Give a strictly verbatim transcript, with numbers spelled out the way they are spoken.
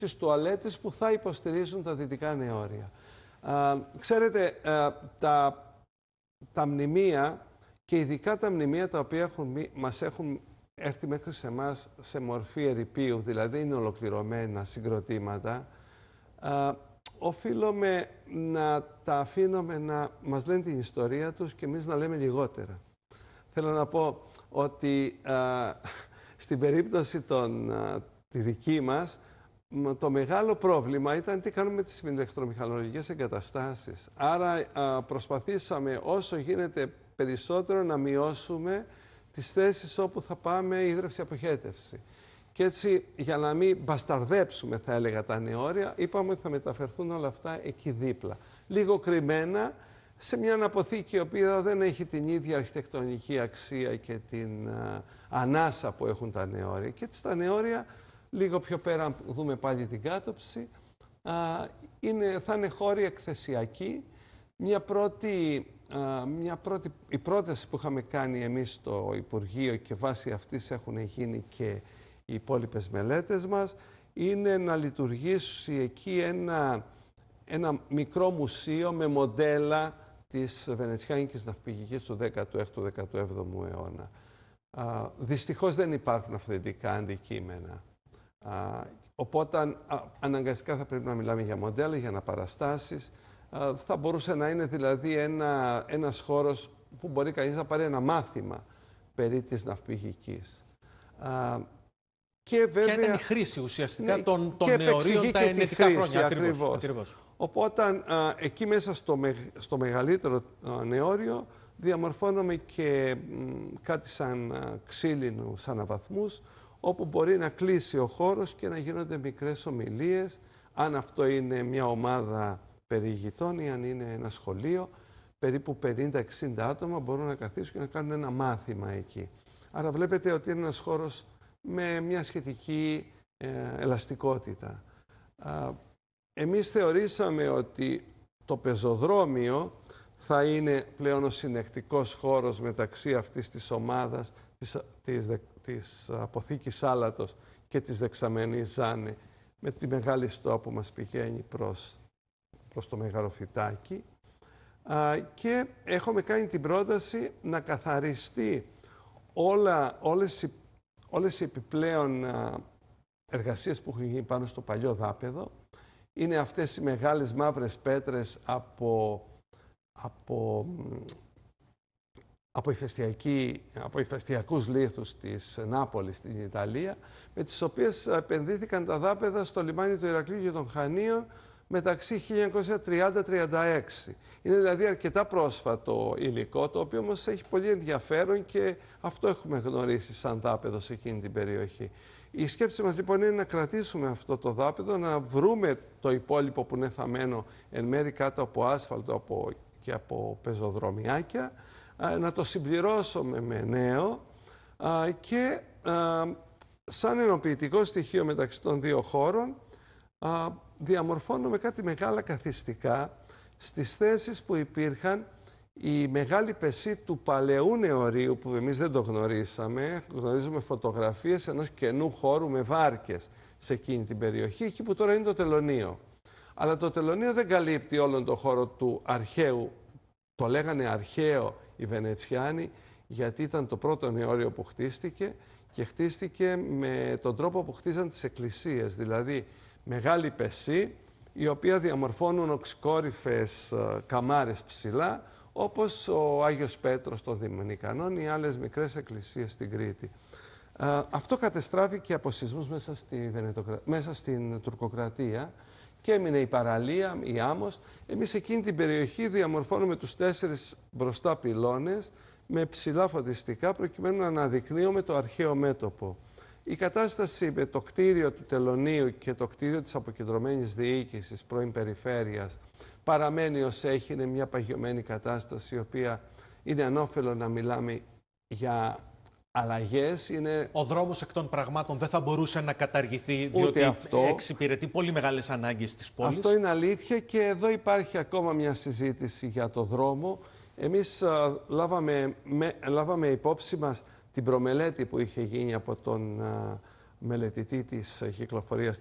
τις τουαλέτες που θα υποστηρίζουν τα δυτικά νεώρια. Α, ξέρετε, α, τα, τα μνημεία και ειδικά τα μνημεία τα οποία έχουν, μας έχουν έρθει μέχρι σε εμάς σε μορφή ερειπίου, δηλαδή είναι ολοκληρωμένα συγκροτήματα, α, οφείλουμε να τα αφήνουμε να μας λένε την ιστορία τους και εμείς να λέμε λιγότερα. Θέλω να πω ότι α, στην περίπτωση των, α, τη δική μας, το μεγάλο πρόβλημα ήταν τι κάνουμε με τις ηλεκτρομηχανολογικές εγκαταστάσεις. Άρα α, προσπαθήσαμε όσο γίνεται περισσότερο να μειώσουμε τις θέσεις όπου θα πάμε ίδρυυση-αποχέτευση. Και έτσι, για να μην μπασταρδέψουμε, θα έλεγα, τα νεώρια, είπαμε ότι θα μεταφερθούν όλα αυτά εκεί δίπλα. Λίγο κρυμμένα, σε μια αναποθήκη η οποία δεν έχει την ίδια αρχιτεκτονική αξία και την α, ανάσα που έχουν τα νεώρια. Και έτσι τα νεώρια, λίγο πιο πέρα, αν δούμε πάλι την κάτωψη, α, είναι, θα είναι χώροι εκθεσιακοί. Μια πρώτη, α, μια πρώτη, η πρόταση που είχαμε κάνει εμείς στο Υπουργείο και βάσει αυτής έχουν γίνει και οι υπόλοιπες μελέτες μας, είναι να λειτουργήσει εκεί ένα, ένα μικρό μουσείο με μοντέλα της Βενετσιάνικης ναυπηγικής του δέκατου έκτου δέκατου έβδομου αιώνα. Α, δυστυχώς δεν υπάρχουν αυθεντικά αντικείμενα. Α, οπότε α, αναγκαστικά θα πρέπει να μιλάμε για μοντέλα, για αναπαραστάσεις. Α, θα μπορούσε να είναι δηλαδή ένα, ένας χώρος που μπορεί κανείς να πάρει ένα μάθημα περί της ναυπηγικής. Α, Και βέβαια, ποια ήταν η χρήση ουσιαστικά ναι, των, των νεωρίων τα ενετικά χρόνια. Ακριβώς. Ακριβώς. Ακριβώς. Οπότε α, εκεί μέσα στο, με, στο μεγαλύτερο α, νεώριο διαμορφώνουμε και μ, κάτι σαν α, ξύλινους αναβαθμούς, όπου μπορεί να κλείσει ο χώρος και να γίνονται μικρές ομιλίες, αν αυτό είναι μια ομάδα περιηγητών ή αν είναι ένα σχολείο, περίπου πενήντα εξήντα άτομα μπορούν να καθίσουν και να κάνουν ένα μάθημα εκεί. Άρα βλέπετε ότι είναι ένας χώρος με μια σχετική ε, ελαστικότητα. Α, εμείς θεωρήσαμε ότι το πεζοδρόμιο θα είναι πλέον ο συνεκτικός χώρος μεταξύ αυτής της ομάδας, της, της, της αποθήκης Άλατος και της δεξαμενής Ζάνε, με τη μεγάλη στοά που μας πηγαίνει προς, προς το Μεγαλοφυτάκι. Α, και έχουμε κάνει την πρόταση να καθαριστεί όλα, όλες οι Όλες οι επιπλέον α, εργασίες που έχουν γίνει πάνω στο παλιό δάπεδο είναι αυτές οι μεγάλες μαύρες πέτρες από, από, από, από ηφαιστειακούς λίθους της Νάπολης στην Ιταλία, με τις οποίες επενδύθηκαν τα δάπεδα στο λιμάνι του Ηρακλείου και των Χανίων μεταξύ χίλια εννιακόσια τριάντα με τριάντα έξι. Είναι δηλαδή αρκετά πρόσφατο υλικό, το οποίο όμως έχει πολύ ενδιαφέρον και αυτό έχουμε γνωρίσει σαν δάπεδο σε εκείνη την περιοχή. Η σκέψη μας λοιπόν είναι να κρατήσουμε αυτό το δάπεδο, να βρούμε το υπόλοιπο που είναι θαμμένο εν μέρει κάτω από άσφαλτο από, και από πεζοδρομιάκια, να το συμπληρώσουμε με νέο και σαν ενοποιητικό στοιχείο μεταξύ των δύο χώρων διαμορφώνουμε κάτι μεγάλα καθιστικά στις θέσεις που υπήρχαν η μεγάλη πεσή του παλαιού νεωρίου, που εμείς δεν το γνωρίσαμε. Γνωρίζουμε φωτογραφίες ενός καινού χώρου με βάρκες σε εκείνη την περιοχή, εκεί που τώρα είναι το τελωνείο. Αλλά το τελωνείο δεν καλύπτει όλον τον χώρο του αρχαίου. Το λέγανε αρχαίο οι Βενετσιάνοι, γιατί ήταν το πρώτο νεώριο που χτίστηκε και χτίστηκε με τον τρόπο που χτίζαν τις εκκλησίες, δηλαδή μεγάλη πεσή, η οποία διαμορφώνουν οξυκόρυφες καμάρες ψηλά, όπως ο Άγιος Πέτρος των Δομηνικανών ή άλλες μικρές εκκλησίες στην Κρήτη. Αυτό κατεστράφηκε από σεισμούς μέσα, στη Βενετοκρα... μέσα στην Τουρκοκρατία και έμεινε η παραλία, η άμμος. Εμείς εκείνη την περιοχή διαμορφώνουμε τους τέσσερις μπροστά πυλώνες με ψηλά φωτιστικά, προκειμένου να αναδεικνύουμε το αρχαίο μέτωπο. Η κατάσταση με το κτίριο του τελωνείου και το κτίριο της αποκεντρωμένης διοίκησης πρώην περιφέρειας παραμένει ως έχει, είναι μια παγιωμένη κατάσταση, η οποία είναι ανώφελο να μιλάμε για αλλαγές. Είναι... Ο δρόμος εκ των πραγμάτων δεν θα μπορούσε να καταργηθεί, διότι αυτό εξυπηρετεί πολύ μεγάλες ανάγκες της πόλης. Αυτό είναι αλήθεια και εδώ υπάρχει ακόμα μια συζήτηση για το δρόμο. Εμείς α, λάβαμε, με, λάβαμε υπόψη μας την προμελέτη που είχε γίνει από τον α, μελετητή της κυκλοφορίας